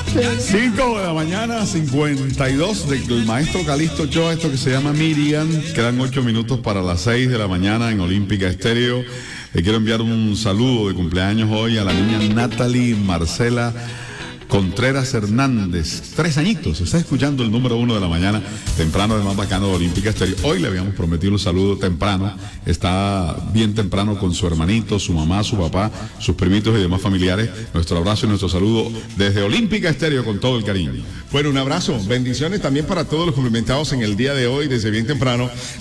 5 de la mañana, 52 del maestro Calixto Ochoa, esto que se llama Miriam. Quedan 8 minutos para las 6 de la mañana en Olímpica Estéreo. Le quiero enviar un saludo de cumpleaños hoy a la niña Natalie Marcela Contreras Hernández, 3 añitos. Está escuchando el número 1 de la mañana, temprano, el más bacano de Olímpica Estéreo. Hoy le habíamos prometido un saludo temprano. Está bien temprano con su hermanito, su mamá, su papá, sus primitos y demás familiares. Nuestro abrazo y nuestro saludo desde Olímpica Estéreo con todo el cariño. Bueno, un abrazo. Bendiciones también para todos los cumplimentados en el día de hoy, desde bien temprano.